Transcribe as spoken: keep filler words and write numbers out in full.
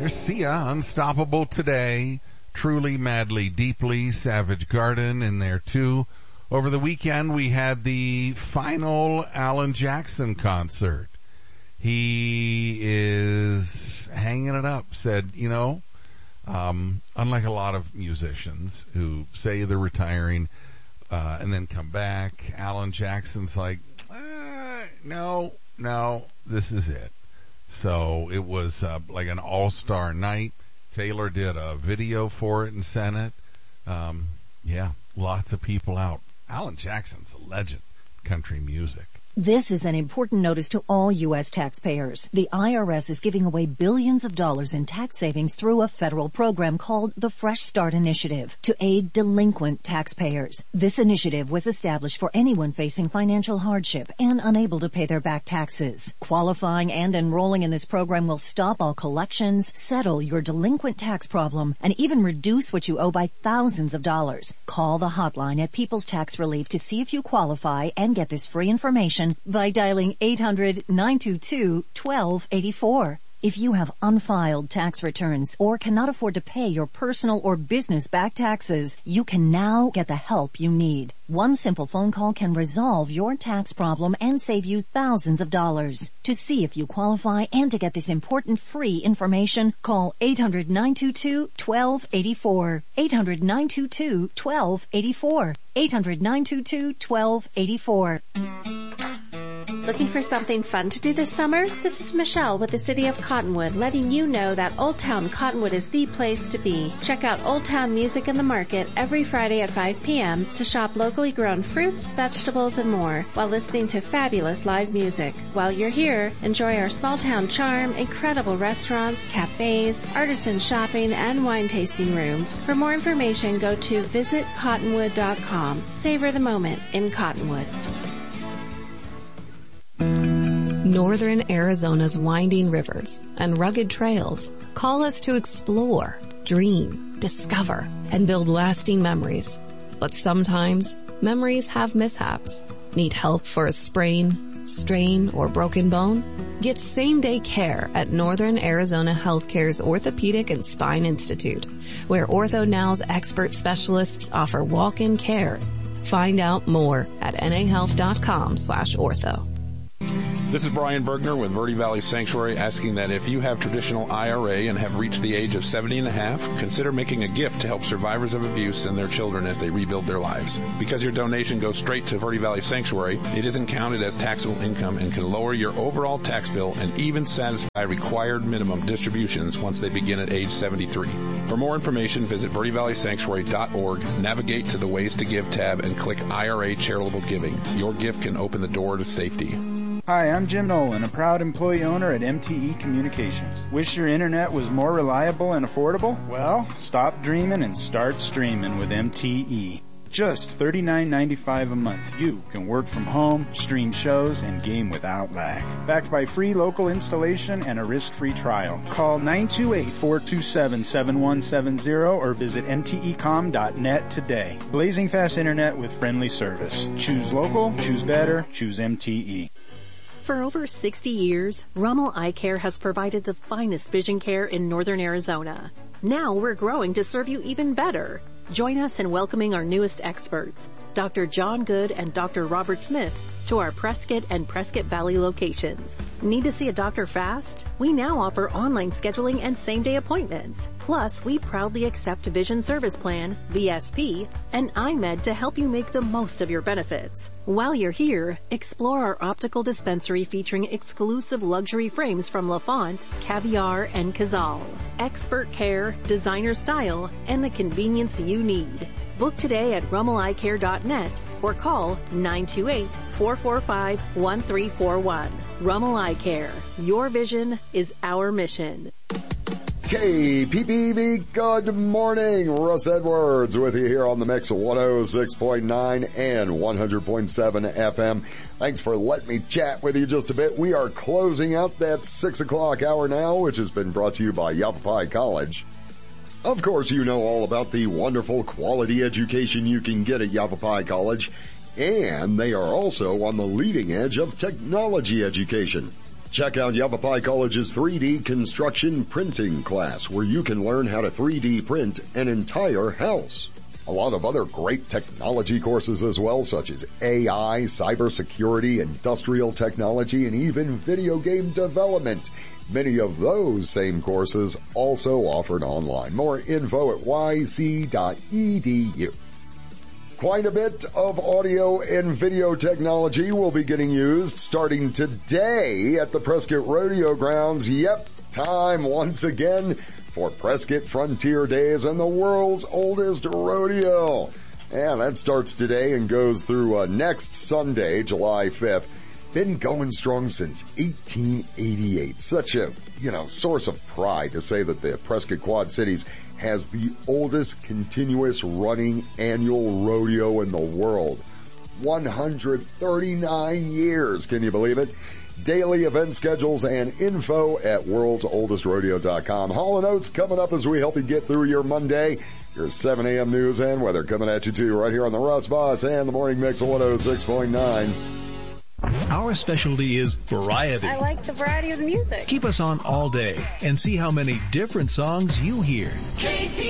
There's Sia, Unstoppable Today, Truly, Madly, Deeply, Savage Garden in there too. Over the weekend we had the final Alan Jackson concert. He is hanging it up, said, you know, um, unlike a lot of musicians who say they're retiring, uh, and then come back, Alan Jackson's like, uh, no, no, this is it. So it was, uh, like an all-star night. Taylor did a video for it and sent it. Um, yeah, lots of people out. Alan Jackson's a legend in country music. This is an important notice to all U S taxpayers. The I R S is giving away billions of dollars in tax savings through a federal program called the Fresh Start Initiative to aid delinquent taxpayers. This initiative was established for anyone facing financial hardship and unable to pay their back taxes. Qualifying and enrolling in this program will stop all collections, settle your delinquent tax problem, and even reduce what you owe by thousands of dollars. Call the hotline at People's Tax Relief to see if you qualify and get this free information by dialing eight hundred, nine two two, one two eight four. If you have unfiled tax returns or cannot afford to pay your personal or business back taxes, you can now get the help you need. One simple phone call can resolve your tax problem and save you thousands of dollars. To see if you qualify and to get this important free information, call eight hundred, nine two two, one two eight four. eight hundred, nine two two, one two eight four. eight hundred, nine two two, one two eight four. Looking for something fun to do this summer? This is Michelle with the City of Cottonwood, letting you know that Old Town Cottonwood is the place to be. Check out Old Town Music in the Market every Friday at five p.m. to shop locally grown fruits, vegetables, and more while listening to fabulous live music. While you're here, enjoy our small town charm, incredible restaurants, cafes, artisan shopping, and wine tasting rooms. For more information, go to visit cottonwood dot com. Savor the moment in Cottonwood. Northern Arizona's winding rivers and rugged trails call us to explore, dream, discover, and build lasting memories. But sometimes, memories have mishaps. Need help for a sprain, strain, or broken bone? Get same-day care at Northern Arizona Healthcare's Orthopedic and Spine Institute, where OrthoNow's expert specialists offer walk-in care. Find out more at nahealth.com slash ortho. This is Brian Bergner with Verde Valley Sanctuary asking that if you have traditional I R A and have reached the age of seventy and a half, consider making a gift to help survivors of abuse and their children as they rebuild their lives. Because your donation goes straight to Verde Valley Sanctuary, it isn't counted as taxable income and can lower your overall tax bill and even satisfy required minimum distributions once they begin at age seventy-three. For more information, visit verde valley sanctuary dot org, navigate to the Ways to Give tab, and click I R A Charitable Giving. Your gift can open the door to safety. Hi, I'm Jim Nolan, a proud employee owner at M T E Communications. Wish your internet was more reliable and affordable? Well, stop dreaming and start streaming with M T E. Just thirty-nine ninety-five a month, you can work from home, stream shows, and game without lag. Backed by free local installation and a risk-free trial. Call nine two eight, four two seven, seven one seven zero or visit m t e com dot net today. Blazing fast internet with friendly service. Choose local, choose better, choose M T E. For over sixty years, Rummel Eye Care has provided the finest vision care in Northern Arizona. Now we're growing to serve you even better. Join us in welcoming our newest experts, Doctor John Good and Doctor Robert Smith, to our Prescott and Prescott Valley locations. Need to see a doctor fast? We now offer online scheduling and same-day appointments. Plus, we proudly accept Vision Service Plan, V S P, and iMed to help you make the most of your benefits. While you're here, explore our optical dispensary featuring exclusive luxury frames from Lafont, Caviar, and Cazal. Expert care, designer style, and the convenience you need. Book today at rummel eye care dot net or call nine two eight, four four five, one three four one. Rummel Eye Care. Your vision is our mission. K P P B, good morning. Russ Edwards with you here on the mix of one oh six point nine and one hundred point seven F M. Thanks for letting me chat with you just a bit. We are closing out that six o'clock hour now, which has been brought to you by Yavapai College. Of course, you know all about the wonderful quality education you can get at Yavapai College, and they are also on the leading edge of technology education. Check out Yavapai College's three D construction printing class, where you can learn how to three D print an entire house. A lot of other great technology courses as well, such as A I, cybersecurity, industrial technology, and even video game development. Many of those same courses also offered online. More info at y c dot e d u. Quite a bit of audio and video technology will be getting used starting today at the Prescott Rodeo Grounds. Yep, time once again for Prescott Frontier Days and the world's oldest rodeo. And that starts today and goes through uh, next Sunday, July fifth. Been going strong since eighteen eighty-eight. Such a, you know, source of pride to say that the Prescott Quad Cities has the oldest continuous running annual rodeo in the world. one hundred thirty-nine years. Can you believe it? Daily event schedules and info at worlds oldest rodeo dot com. Hall and Oates coming up as we help you get through your Monday. Your seven a.m. news and weather coming at you too right here on the Russ Voss and the Morning Mix one oh six point nine. Our specialty is variety. I like the variety of the music. Keep us on all day and see how many different songs you hear.